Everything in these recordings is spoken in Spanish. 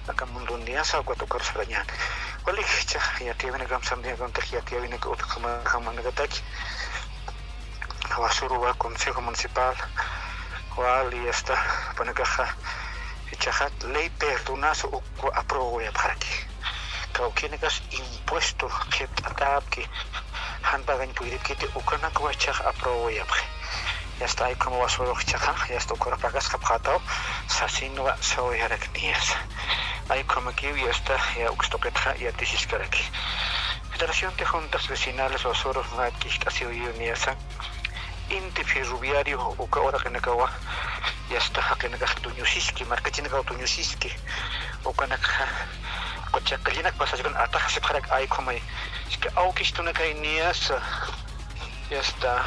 acá mundo un día sa cuatro cosas rañan wali cha ya tiene que cambiar de contra ya tiene que otro como nagataki basuru wa consejo municipal wali está pone caja echat ley pertunas o apruebo ya para aquí kau kene gas impuesto que atap que han pagan puede que te ukana ko echar apruebo ya ya está ahí como basuru chaja ya está con pagas capatao sasino soy haraknias ahí como que ya está ya uxtoquetra ya dices que aquí Federación de Juntas Vecinales Basuru Maki casi hoy uniasa inti ferroviario o que ahora que nakawa ya está que nakah tunyusiski marca china ka tunyusiski o kana kocha kalina pasa con atas se para ahí como es que au que esto nakah nias ya está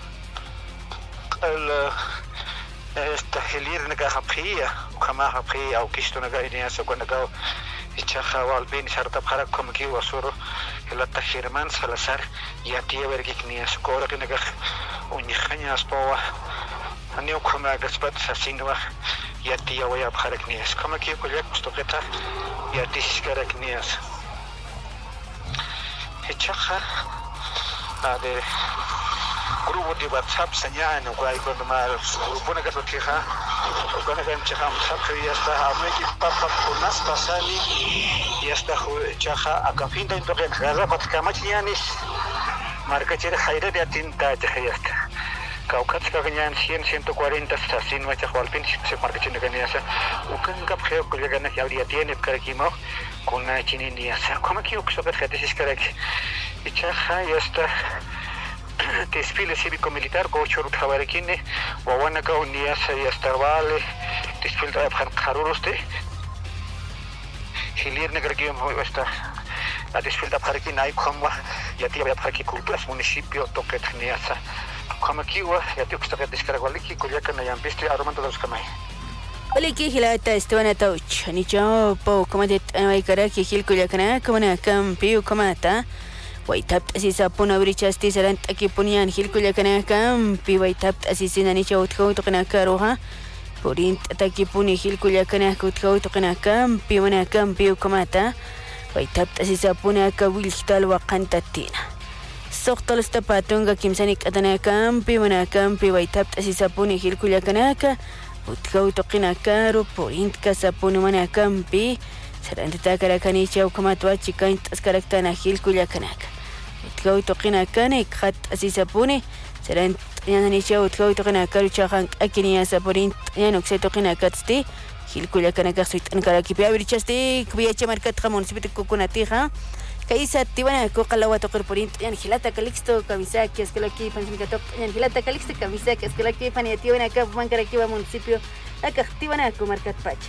el esta helir nakah pria o kama pria au que esto nakah nias o kana ka ichaja wal bin sarta para como que wasuro el atajerman Salazar ya tía vergiknias ko ahora que nakah unihanyas pawa anio kuma gaspat sasinwa yati ya waya bharaknias kama ki ko yak stoketa yati skaraknias hechaha ade grupo de WhatsApp señano guay cuando mal grupo na gasotija o kana kan chaham sabke ya está ameki papa kunas pasali ya está chaha akafinda internet gaza patkamachnianis marca chira khaira de tinta chahayasta Caucats que ganan 100, 140 sin nuestra Jualpin, se marca china ganesa, Ukan Capgeo, que gana ya tiene Karakimo, con una chinindia. Como que Uxoper Fetis Karek, y Chaja ya está desfile cívico-militar, Gochor Tabarekine, Wawanaka Unias y hasta Vale, desfile de Haruste, Hilir Negragio está. La desfile de Paraquina y como ya tiene Paraquiculturas, municipio Toquetniasa. Como aquí ya te gusta que descargoliki cuya que no hayan visto armando los camay. Oli ki hilata Esteban Atauch, ni yo po como de ay cara que hil cuya kana como na campi como ata. Waitap asi sa puna brichasti saran taki punian hil cuya kana campi waitap asi sinani chau tkau to kana karoha. Porint taki puni hil cuya kana tkau to kana campi mana campi como ata. Waitap asi sa puna ka wil tal waqantatina. Soktal sta patunga kimsanik atana campi mana campi waitap asi sapuni hilkuya kanaka utkau toqina karo porint ka sapuni mana campi sarantita karakani chau kamatwa chikain taskaraktana hilkuya kanaka utkau toqina kana ikhat asi sapuni sarant yani chau utkau toqina karo chahan akiniya saporint yanok se toqina katsti hilkuya kanaka suitan karaki piabirichasti kubiacha markat khamon sibit kukunatija Kaisa tibana ko kalawa to korporin yan hilata kalixto kamisa que es que aquí pansimikato yan hilata kalixto kamisa que es que aquí paniatibana ka mankaraki municipio activana ko markat pacha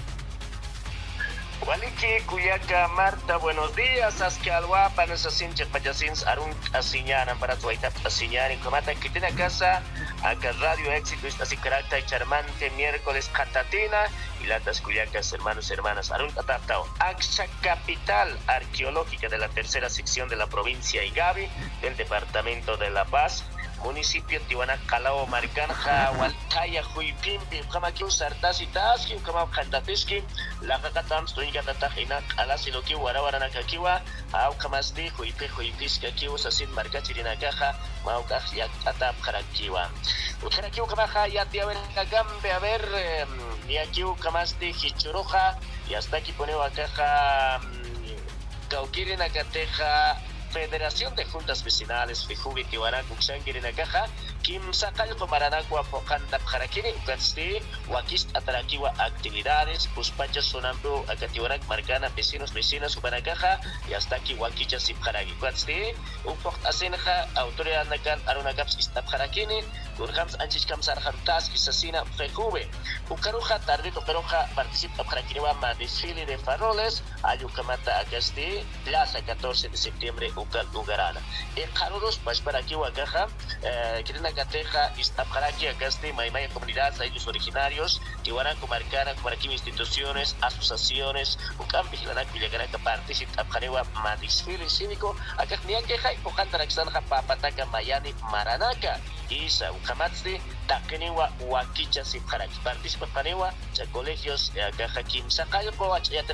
Waliki Kuyaka Marta, buenos días. Ascalwa, Panasasin, Chapayasins, Arun, Asiñana, para tu aita, Asiñana, y Comata, que tiene casa, acá Radio Éxito, así carácter charmante, miércoles, Catatina, y latas Cuyacas, hermanos, hermanas, Arun, Tataptao, Axa Capital Arqueológica de la tercera sección de la provincia Igavi, del departamento de La Paz. Municipio Tiwana Calao Maricanja, Hualcaya, Huipimpi, Kamakiu, Sartasitas, Kamau Kantatiski, La Kakatams, Tuinga Tatajina, Alasiloki, Warawaranakiwa, Aukamasdi, Huipe, Huipiska, Kiu, Sasin Marcachirina Caja, Maukaj, Atap, Karakiwa. Utarakiu Kamaja, Yatiaver Gambe, a ver, Niakiu Kamasdi, Hichuroja, y hasta aquí poneo a caja, Kaukirin Akateja. Federación de Juntas Vecinales, Fijubi, Tiwana, Kuxangirina Caja, Kim Sakal, Comaranagua, Pocanda, Jarakiri, Ugatsti, Wakist, Atarakiwa, actividades, Puspacha, Sonambu, Acatiwarak, Marcana, vecinos, vecinas, Ubanacaja, y hasta aquí Wakicha, Sipharagi, Ugatsti, Upok Asenja, Autoridad Nakan, Arunagaps, Istapharakini, Urhams, Anchichkam, Sarjantas, Isasina, Fejube, Ukaruja, Tardito, Peroja, participa Jarakiriwa, desfile de faroles, Ayukamata, Agasti, Plaza 14 de septiembre, Ukal Ugarana. En Jaruros, pues para aquí, Wakaja, Kirina Gateja, Istapharaki, Agasti, Maimaya comunidades, ellos originarios, Tiwaran, Comarcana, Comarquim, instituciones, asociaciones, Ukam, Vigilanac, Villaganaca, participa Jarewa, Madisfile cívico, Acajnia Queja, y Pojantaraxanja, Papataca, Mayani, Maranaca, Isa, Ukamatsi, Takeniwa, Wakicha, Sipharaki, participa Panewa, colegios, Gajakim, Sakayo,